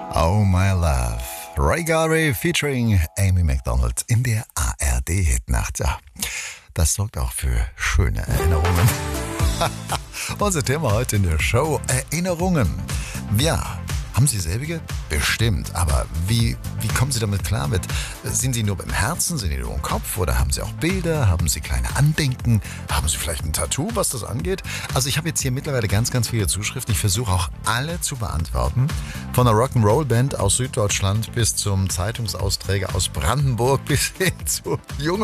Oh My Love. Ray Garvey featuring Amy Macdonald in der ARD-Hitnacht. Ja, das sorgt auch für schöne Erinnerungen. Unser Thema heute in der Show: Erinnerungen. Ja, haben Sie selbige? Bestimmt. Aber wie kommen Sie damit klar? Sind Sie nur beim Herzen? Sind Sie nur im Kopf? Oder haben Sie auch Bilder? Haben Sie kleine Andenken? Haben Sie vielleicht ein Tattoo, was das angeht? Also ich habe jetzt hier mittlerweile ganz, ganz viele Zuschriften. Ich versuche auch alle zu beantworten. Von der Rock'n'Roll-Band aus Süddeutschland bis zum Zeitungsausträger aus Brandenburg bis hin zu jungen